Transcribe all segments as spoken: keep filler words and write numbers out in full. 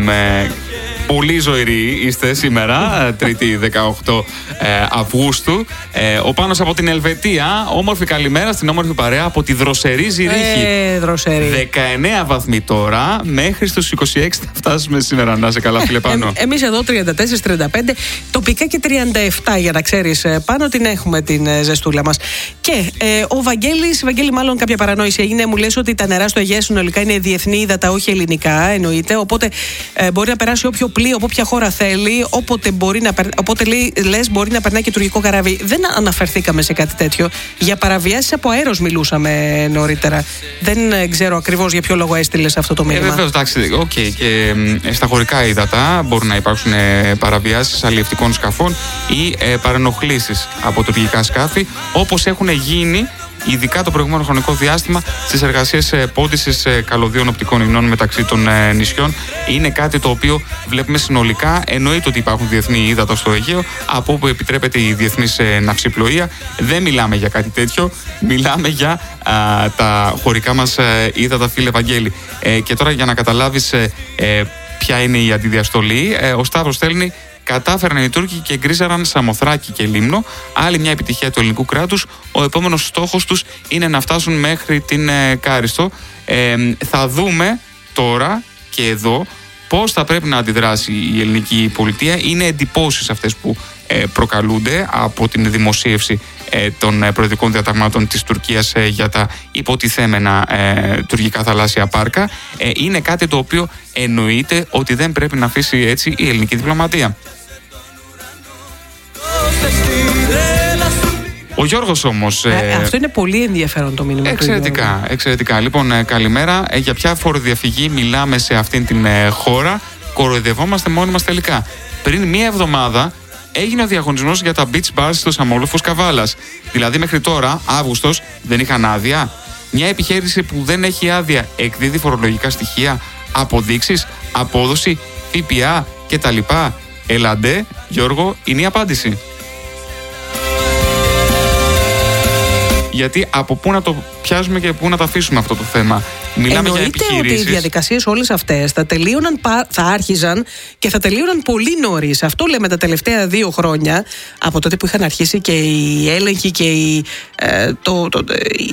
Λοιπόν, ε, πολύ ζωηροί είστε σήμερα, Τρίτη δεκαοκτώ Αυγούστου. Ε, ο Πάνος από την Ελβετία, όμορφη καλημέρα στην όμορφη παρέα από τη δροσερή Ζηρίχη. Ε, δροσερή. δεκαεννέα βαθμοί τώρα, μέχρι στους είκοσι έξι θα φτάσουμε σήμερα. Να σε καλά, φίλε Πάνο. Ε, εμείς εδώ τριάντα τέσσερα τριάντα πέντε, τοπικά και τριάντα επτά, για να ξέρεις, Πάνο, την έχουμε την ε, ζεστούλα μας. Και ε, ο Βαγγέλης, Βαγγέλη, μάλλον κάποια παρανόηση έγινε, μου λες ότι τα νερά στο Αιγαίο συνολικά είναι διεθνή ύδατα, όχι ελληνικά, εννοείται. Οπότε ε, μπορεί να περάσει όποιο πλοίο, από όποια χώρα θέλει, όποτε, μπορεί να, οπότε λέει, λες μπορεί να περνάει και τουρκικό καράβι. Δεν αναφερθήκαμε σε κάτι τέτοιο. Για παραβιάσεις από αέρος μιλούσαμε νωρίτερα. Δεν ξέρω ακριβώς για ποιο λόγο έστειλες αυτό το μήνυμα. Ε, βεβαίως, εντάξει, οκ. Okay. Και ε, στα χωρικά ύδατα μπορούν να υπάρξουν ε, παραβιάσεις αλλιευτικών σκαφών ή ε, παρενοχλήσεις από τουρκικά σκάφη, όπως έχουν γίνει ειδικά το προηγούμενο χρονικό διάστημα στις εργασίες πόντισης καλωδίων οπτικών ινών μεταξύ των νησιών. Είναι κάτι το οποίο βλέπουμε συνολικά. Εννοείται ότι υπάρχουν διεθνή ύδατα στο Αιγαίο, από όπου επιτρέπεται η διεθνής ναυσιπλοεία. Δεν μιλάμε για κάτι τέτοιο. Μιλάμε για α, τα χωρικά μας ύδατα, φίλε Βαγγέλη. Ε, και τώρα, για να καταλάβεις ε, ε, ποια είναι η αντιδιαστολή, ε, ο Σταύρος στέλνει: κατάφεραν οι Τούρκοι και γκρίζαραν Σαμοθράκη και Λίμνο. Άλλη μια επιτυχία του ελληνικού κράτους. Ο επόμενος στόχος τους είναι να φτάσουν μέχρι την ε, Κάριστο. Ε, θα δούμε τώρα και εδώ πώς θα πρέπει να αντιδράσει η ελληνική πολιτεία. Είναι εντυπώσεις αυτές που ε, προκαλούνται από την δημοσίευση ε, των ε, προεδρικών διαταγμάτων της Τουρκίας ε, για τα υποτιθέμενα ε, τουρκικά θαλάσσια πάρκα. Ε, είναι κάτι το οποίο εννοείται ότι δεν πρέπει να αφήσει έτσι η ελληνική διπλωματία. Ο Γιώργος όμως... Ε, αυτό είναι πολύ ενδιαφέρον το μήνυμα. Εξαιρετικά, εξαιρετικά. Λοιπόν, ε, καλημέρα. Ε, για ποια φοροδιαφυγή μιλάμε σε αυτήν την ε, χώρα? Κοροϊδευόμαστε μόνοι μας τελικά. Πριν μία εβδομάδα έγινε ο διαγωνισμός για τα beach bars στους αμόλοφους Καβάλας. Δηλαδή μέχρι τώρα, Αύγουστος, δεν είχαν άδεια. Μια επιχείρηση που δεν έχει άδεια εκδίδει φορολογικά στοιχεία, αποδείξεις, απόδοση, ΦΠΑ κτλ. Ελαντέ, Γιώργο, είναι η απάντηση. Γιατί από πού να το πιάσουμε και πού να το αφήσουμε αυτό το θέμα? Μιλάμε εννοείται για επιχειρήσεις. Ότι οι διαδικασίες όλες αυτές θα τελείωναν, θα άρχιζαν και θα τελείωναν πολύ νωρίς. Αυτό λέμε τα τελευταία δύο χρόνια, από τότε που είχαν αρχίσει και οι έλεγχοι και οι, ε, το, το, η,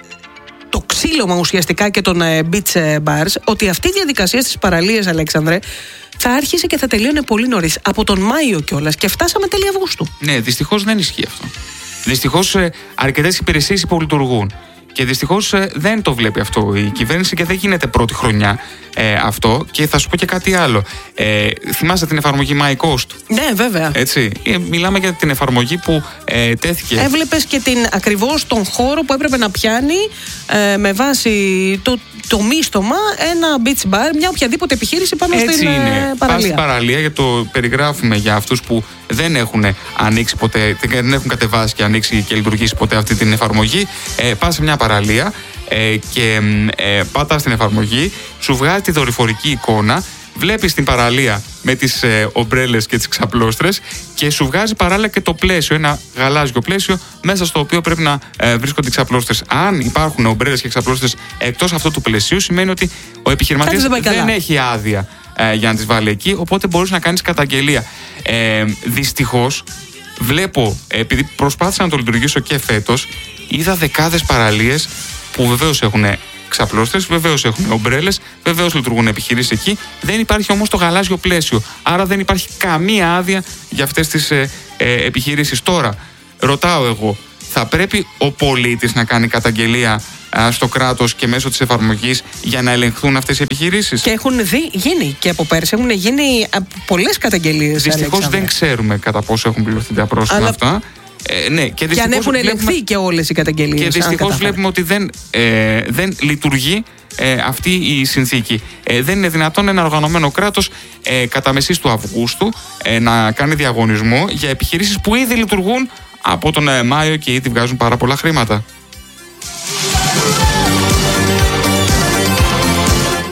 το ξύλωμα ουσιαστικά και των ε, beach bars, ότι αυτή η διαδικασία στις παραλίες, Αλέξανδρε, θα άρχισε και θα τελείωνε πολύ νωρίς. Από τον Μάιο κιόλας, και φτάσαμε τέλη Αυγούστου. Ναι, δυστυχώς δεν ισχύει αυτό. Δυστυχώς ε, αρκετές υπηρεσίες υπολειτουργούν. Και δυστυχώς ε, δεν το βλέπει αυτό η κυβέρνηση και δεν γίνεται πρώτη χρονιά ε, αυτό. Και θα σου πω και κάτι άλλο. Ε, θυμάσαι την εφαρμογή MyCoast? Ναι, βέβαια. Έτσι. Ε, μιλάμε για την εφαρμογή που ε, τέθηκε. Έβλεπες και την, ακριβώς τον χώρο που έπρεπε να πιάνει ε, με βάση το, το μίστομα ένα beach bar, μια οποιαδήποτε επιχείρηση πάνω Έτσι στην είναι. παραλία. Πας στην παραλία, γιατί το περιγράφουμε για αυτούς που δεν έχουν ανοίξει ποτέ, δεν έχουν κατεβάσει και ανοίξει και λειτουργήσει ποτέ αυτή την εφαρμογή. Ε, πας σε μια παραλία ε, και ε, πατάς στην εφαρμογή, σου βγάζει τη δορυφορική εικόνα, βλέπεις την παραλία με τις ε, ομπρέλες και τις ξαπλώστρες και σου βγάζει παράλληλα και το πλαίσιο, ένα γαλάζιο πλαίσιο μέσα στο οποίο πρέπει να ε, βρίσκονται οι ξαπλώστρες. Αν υπάρχουν ομπρέλες και ξαπλώστρες εκτός αυτού του πλαισίου, σημαίνει ότι ο επιχειρηματίας δεν, δεν έχει άδεια ε, για να τις βάλει εκεί, οπότε μπορείς να κάνεις καταγγελία. Ε, δυστυχώς βλέπω, επειδή προσπάθησα να το λειτουργήσω και φέτος, είδα δεκάδες παραλίες που βεβαίως έχουν ξαπλώστρες, βεβαίως έχουν ομπρέλες, βεβαίως λειτουργούν επιχειρήσεις εκεί. Δεν υπάρχει όμως το γαλάζιο πλαίσιο. Άρα δεν υπάρχει καμία άδεια για αυτές τις ε, ε, επιχειρήσεις. Τώρα, ρωτάω εγώ, θα πρέπει ο πολίτης να κάνει καταγγελία α, στο κράτος και μέσω της εφαρμογής για να ελεγχθούν αυτές οι επιχειρήσεις? Και έχουν δει, γίνει και από πέρσι, έχουν γίνει πολλές καταγγελίες. Δυστυχώς δεν ξέρουμε κατά πόσο έχουν πληρωθεί τα πρόστιμα Αλλά... αυτά. Ε, ναι, και, και αν έχουν ελεγχθεί βλέπουμε... και όλες οι καταγγελίες. Και δυστυχώς βλέπουμε ότι δεν, ε, δεν λειτουργεί ε, αυτή η συνθήκη. Ε, δεν είναι δυνατόν ένα οργανωμένο κράτος ε, κατά μεσής του Αυγούστου ε, να κάνει διαγωνισμό για επιχειρήσεις που ήδη λειτουργούν από τον ε, Μάιο και ήδη βγάζουν πάρα πολλά χρήματα.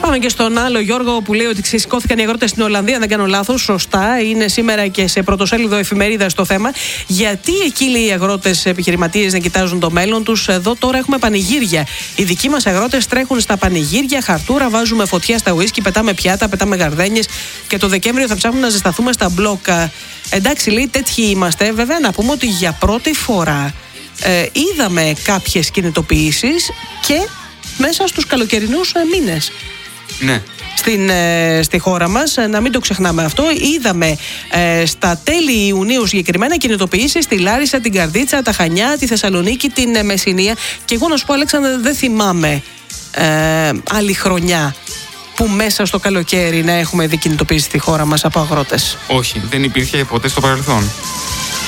Πάμε και στον άλλο Γιώργο που λέει ότι ξεσηκώθηκαν οι αγρότες στην Ολλανδία. Αν δεν κάνω λάθος, σωστά. Είναι σήμερα και σε πρωτοσέλιδο εφημερίδα στο θέμα. Γιατί εκεί, λέει, οι αγρότες επιχειρηματίες να κοιτάζουν το μέλλον τους? Εδώ τώρα έχουμε πανηγύρια. Οι δικοί μας αγρότες τρέχουν στα πανηγύρια, χαρτούρα, βάζουμε φωτιά στα ουίσκι, πετάμε πιάτα, πετάμε γαρδένιες και το Δεκέμβριο θα ψάχνουμε να ζεσταθούμε στα μπλόκα. Εντάξει, λέει, τέτοιοι είμαστε. Βέβαια, να πούμε ότι για πρώτη φορά ε, είδαμε κάποιες κινητοποιήσεις και μέσα στους καλοκαιρινούς μήνες. Ναι. Στην, ε, στη χώρα μας, να μην το ξεχνάμε αυτό. Είδαμε ε, στα τέλη Ιουνίου συγκεκριμένα κινητοποιήσεις στη Λάρισα, την Καρδίτσα, τα Χανιά, τη Θεσσαλονίκη, την ε, Μεσσηνία. Και εγώ να σου πω, Αλέξανδρε, δεν θυμάμαι ε, άλλη χρονιά που μέσα στο καλοκαίρι να έχουμε δει κινητοποίηση στη χώρα μας από αγρότες. Όχι, δεν υπήρχε ποτέ στο παρελθόν.